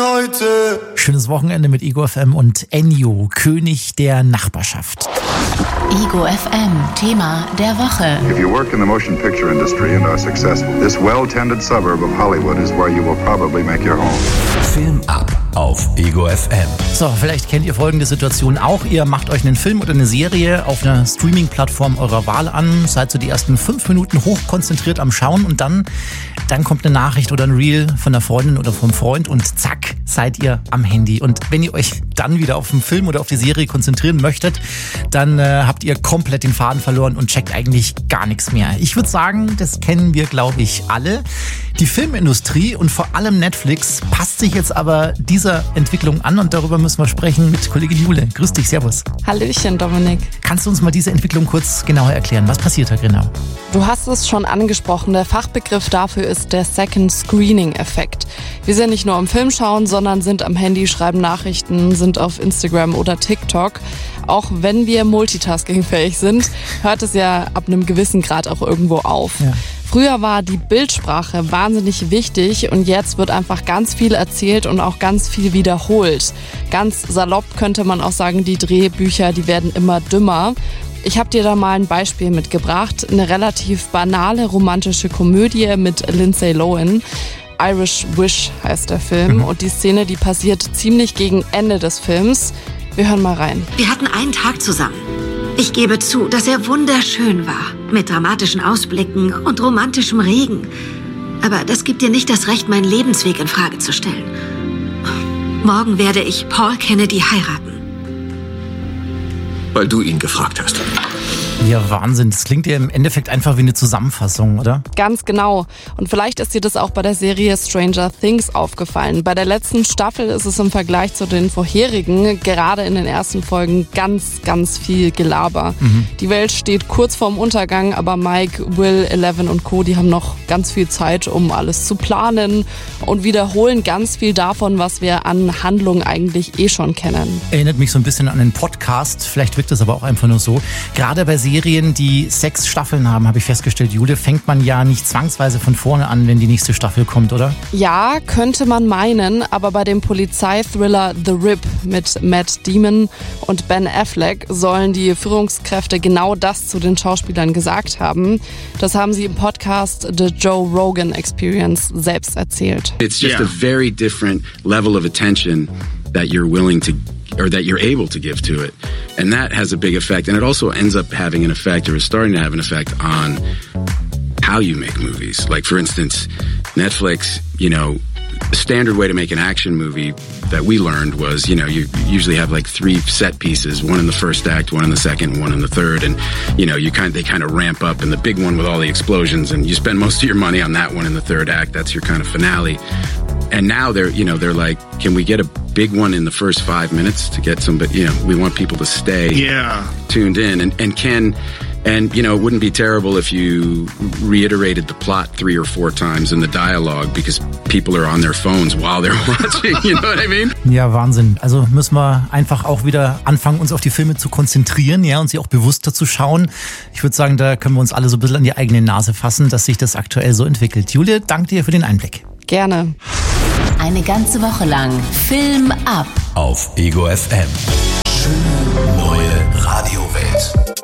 heute. Schönes Wochenende mit Ego FM und Ennio, König der Nachbarschaft. Ego FM, Thema der Woche. If you work in the motion picture industry and are successful, this well-tended suburb of Hollywood is where you will probably make your home. Film ab auf Ego FM. So, vielleicht kennt ihr folgende Situation auch. Ihr macht euch einen Film oder eine Serie auf einer Streaming-Plattform eurer Wahl an, seid so die ersten 5 Minuten hochkonzentriert am Schauen und dann kommt eine Nachricht oder ein Reel von der Freundin oder vom Freund und zack, seid ihr am Handy. Und wenn ihr euch dann wieder auf den Film oder auf die Serie konzentrieren möchtet, dann habt ihr komplett den Faden verloren und checkt eigentlich gar nichts mehr. Ich würde sagen, das kennen wir, glaube ich, alle. Die Filmindustrie und vor allem Netflix passt sich jetzt aber dieser Entwicklung an und darüber müssen wir sprechen mit Kollegin Jule. Grüß dich, servus. Hallöchen, Dominik. Kannst du uns mal diese Entwicklung kurz genauer erklären? Was passiert da genau? Du hast es schon angesprochen, der Fachbegriff dafür ist der Second Screening-Effekt. Wir sind nicht nur am Film schauen, sondern sind am Handy, schreiben Nachrichten, sind auf Instagram oder TikTok. Auch wenn wir multitaskingfähig sind, hört es ja ab einem gewissen Grad auch irgendwo auf. Ja. Früher war die Bildsprache wahnsinnig wichtig und jetzt wird einfach ganz viel erzählt und auch ganz viel wiederholt. Ganz salopp könnte man auch sagen, die Drehbücher, die werden immer dümmer. Ich habe dir da mal ein Beispiel mitgebracht. Eine relativ banale romantische Komödie mit Lindsay Lohan. Irish Wish heißt der Film und die Szene, die passiert ziemlich gegen Ende des Films. Wir hören mal rein. Wir hatten einen Tag zusammen. Ich gebe zu, dass er wunderschön war. Mit dramatischen Ausblicken und romantischem Regen. Aber das gibt dir nicht das Recht, meinen Lebensweg in Frage zu stellen. Morgen werde ich Paul Kennedy heiraten. Weil du ihn gefragt hast. Ja, Wahnsinn. Das klingt ja im Endeffekt einfach wie eine Zusammenfassung, oder? Ganz genau. Und vielleicht ist dir das auch bei der Serie Stranger Things aufgefallen. Bei der letzten Staffel ist es im Vergleich zu den vorherigen, gerade in den ersten Folgen, ganz, ganz viel Gelaber. Die Welt steht kurz vorm Untergang, aber Mike, Will, Eleven und Co., die haben noch ganz viel Zeit, um alles zu planen und wiederholen ganz viel davon, was wir an Handlungen eigentlich schon kennen. Erinnert mich so ein bisschen an einen Podcast. Vielleicht wirkt das aber auch einfach nur so. Gerade bei Serien, die 6 Staffeln haben, habe ich festgestellt, Jule, fängt man ja nicht zwangsweise von vorne an, wenn die nächste Staffel kommt, oder? Ja, könnte man meinen, aber bei dem Polizeithriller The Rip mit Matt Damon und Ben Affleck sollen die Führungskräfte genau das zu den Schauspielern gesagt haben. Das haben sie im Podcast The Joe Rogan Experience selbst erzählt. It's just a very different level of attention that you're willing to or that you're able to give to it. And that has a big effect. And it also ends up having an effect or is starting to have an effect on how you make movies. Like, for instance, Netflix, the standard way to make an action movie that we learned was, you usually have like 3 set pieces, one in the first act, one in the second, one in the third. And, they kind of ramp up, and the big one with all the explosions, and you spend most of your money on that one in the third act. That's your kind of finale. And now they're like, can we get a big one in the first 5 minutes to get somebody, we want people to stay tuned in and it wouldn't be terrible if you reiterated the plot 3 or 4 times in the dialogue because people are on their phones while they're watching, you know what I mean? Ja, Wahnsinn. Also müssen wir einfach auch wieder anfangen, uns auf die Filme zu konzentrieren, und sie auch bewusster zu schauen. Ich würde sagen, da können wir uns alle so ein bisschen an die eigene Nase fassen, dass sich das aktuell so entwickelt. Julia, danke dir für den Einblick. Gerne. Eine ganze Woche lang Film ab Auf Ego FM. Schöne neue Radiowelt.